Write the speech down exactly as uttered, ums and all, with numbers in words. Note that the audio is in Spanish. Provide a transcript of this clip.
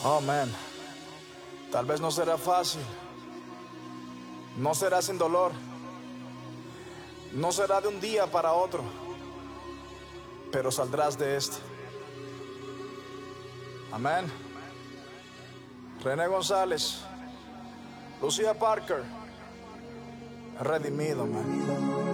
Oh, man. Tal vez no será fácil. No será sin dolor. No será de un día para otro. Pero saldrás de esto. Amén. René González, Lucía Parker, redimido, man.